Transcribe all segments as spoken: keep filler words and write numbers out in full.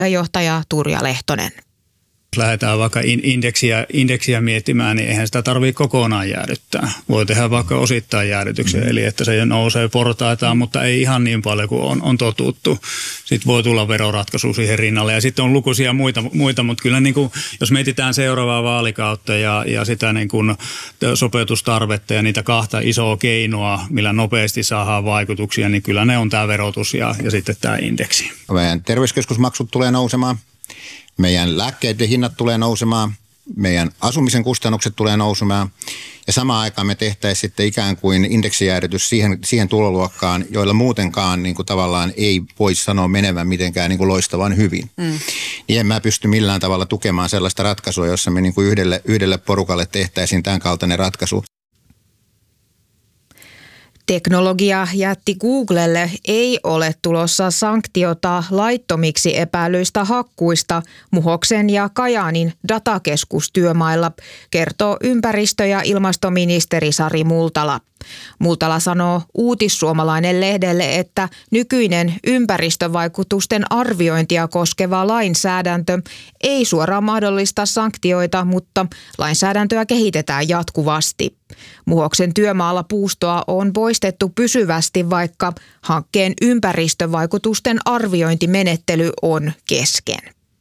pääjohtaja Turja Lehtonen. Jos lähdetään vaikka indeksiä, indeksiä miettimään, niin eihän sitä tarvitse kokonaan jäädyttää. Voi tehdä vaikka osittain jäädytyksen, mm. eli että se nousee portaitaan, mutta ei ihan niin paljon kuin on, on totuttu. Sitten voi tulla veroratkaisu siihen rinnalle ja sitten on lukuisia muita, muita mutta kyllä niin kuin, jos mietitään seuraavaa vaalikautta ja, ja sitä niin kuin sopeutustarvetta ja niitä kahta isoa keinoa, millä nopeasti saadaan vaikutuksia, niin kyllä ne on tämä verotus ja, ja sitten tämä indeksi. Meidän terveyskeskusmaksut tulee nousemaan. Meidän lääkkeiden hinnat tulee nousemaan, meidän asumisen kustannukset tulee nousemaan ja samaan aikaan me tehtäisiin sitten ikään kuin indeksijäädytys siihen, siihen tuloluokkaan, joilla muutenkaan niin kuin tavallaan ei voi sanoa menevän mitenkään niin kuin loistavan hyvin. Mm. Niin en mä pysty millään tavalla tukemaan sellaista ratkaisua, jossa me niin kuin yhdelle, yhdelle porukalle tehtäisiin tämän kaltainen ratkaisu. Teknologiajätti Googlelle ei ole tulossa sanktiota laittomiksi epäilyistä hakkuista Muhoksen ja Kajaanin datakeskustyömailla, kertoo ympäristö- ja ilmastoministeri Sari Multala. Multala sanoo Uutissuomalainen lehdelle, että nykyinen ympäristövaikutusten arviointia koskeva lainsäädäntö ei suoraan mahdollista sanktioita, mutta lainsäädäntöä kehitetään jatkuvasti. Muhoksen työmaalla puustoa on poistettu pysyvästi, vaikka hankkeen ympäristövaikutusten arviointimenettely on kesken.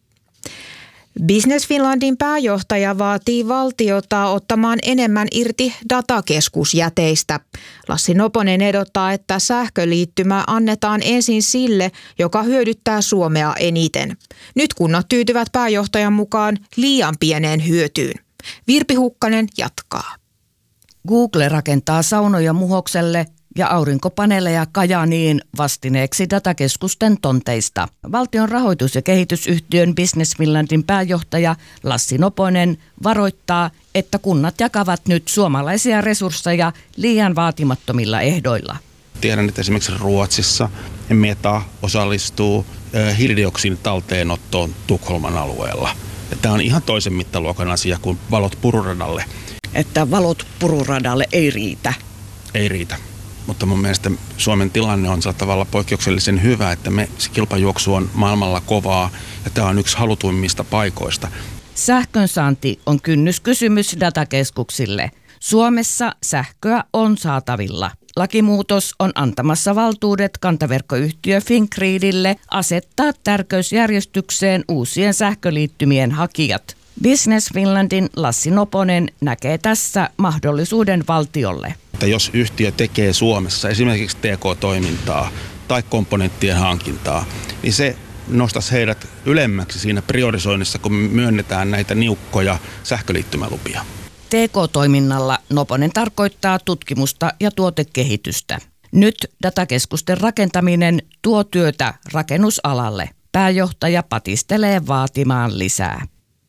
Business Finlandin pääjohtaja vaatii valtiota ottamaan enemmän irti datakeskusjäteistä. Lassi Noponen ehdottaa, että sähköliittymä annetaan ensin sille, joka hyödyttää Suomea eniten. Nyt kunnat tyytyvät pääjohtajan mukaan liian pieneen hyötyyn. Virpi Hukkanen jatkaa. Google rakentaa saunoja Muhokselle ja aurinkopaneeleja Kajaaniin vastineeksi datakeskusten tonteista. Valtion rahoitus- ja kehitysyhtiön Business Finlandin pääjohtaja Lassi Noponen varoittaa, että kunnat jakavat nyt suomalaisia resursseja liian vaatimattomilla ehdoilla. Tiedän, että esimerkiksi Ruotsissa Meta osallistuu hiilidioksidin talteenottoon Tukholman alueella. Ja tämä on ihan toisen mittaluokan asia kuin valot pururadalle. Että valot pururadalle ei riitä? Ei riitä. Mutta mun mielestä Suomen tilanne on sillä tavalla poikkeuksellisen hyvä, että me, se kilpajuoksu on maailmalla kovaa ja tämä on yksi halutuimmista paikoista. Sähkönsaanti on kynnyskysymys datakeskuksille. Suomessa sähköä on saatavilla. Lakimuutos on antamassa valtuudet kantaverkkoyhtiö Fingridille asettaa tärkeysjärjestykseen uusien sähköliittymien hakijat. Business Finlandin Lassi Noponen näkee tässä mahdollisuuden valtiolle. Että jos yhtiö tekee Suomessa esimerkiksi T K-toimintaa tai komponenttien hankintaa, niin se nostaisi heidät ylemmäksi siinä priorisoinnissa, kun me myönnetään näitä niukkoja sähköliittymälupia. T K-toiminnalla Noponen tarkoittaa tutkimusta ja tuotekehitystä. Nyt datakeskusten rakentaminen tuo työtä rakennusalalle. Pääjohtaja patistelee vaatimaan lisää.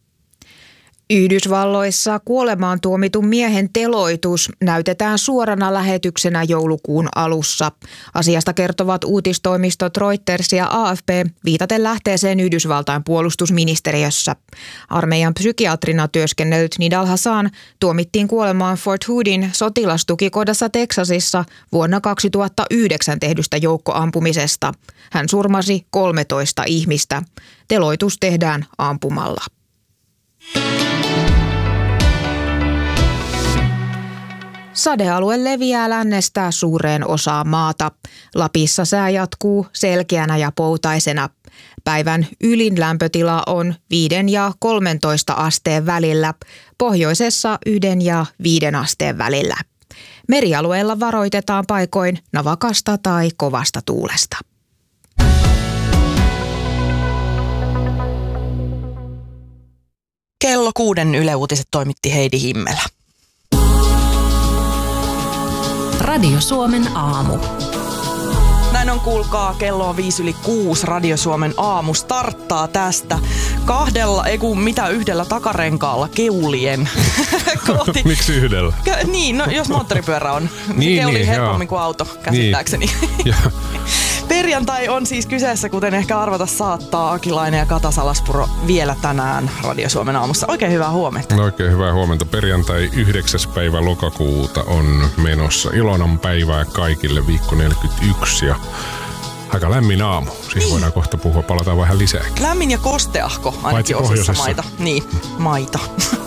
Yhdysvalloissa kuolemaan tuomitun miehen teloitus näytetään suorana lähetyksenä joulukuun alussa. Asiasta kertovat uutistoimistot Reuters ja A F P viitaten lähteeseen Yhdysvaltain puolustusministeriössä. Armeijan psykiatrina työskennellyt Nidal Hasan tuomittiin kuolemaan Fort Hoodin sotilastukikohdassa Teksasissa vuonna kaksituhattayhdeksän tehdystä joukkoampumisesta. Hän surmasi kolmetoista ihmistä. Teloitus tehdään ampumalla. Sadealue leviää lännestää suureen osaan maata. Lapissa sää jatkuu selkeänä ja poutaisena. Päivän ylin lämpötila on viiden ja kolmentoista asteen välillä, pohjoisessa yhden ja viiden asteen välillä. Merialueella varoitetaan paikoin navakasta tai kovasta tuulesta. Kello kuuden Yle Uutiset toimitti Heidi Himmelä. Radio Suomen aamu. Näin on, kuulkaa, kello on viisi yli kuusi. Radio Suomen aamu starttaa tästä kahdella, ei kun mitä yhdellä takarenkaalla keulien kohti. Miksi yhdellä? K- niin, no jos moottoripyörä on. Niin, keuli niin, helpommin kuin auto, käsittääkseni. Niin. Perjantai on siis kyseessä, kuten ehkä arvata saattaa. Akilainen ja Kata Salaspuro vielä tänään Radio Suomen aamussa. Oikein hyvää huomenta. No, oikein hyvää huomenta. Perjantai yhdeksäs päivä lokakuuta on menossa. Ilonan päivää kaikille, viikko neljäkymmentäyksi. Ja Aika lämmin aamu. Siihen niin. voidaan kohta puhua, palataan vähän lisääkin. Lämmin ja kosteahko ainakin osassa maita. Niin, maita.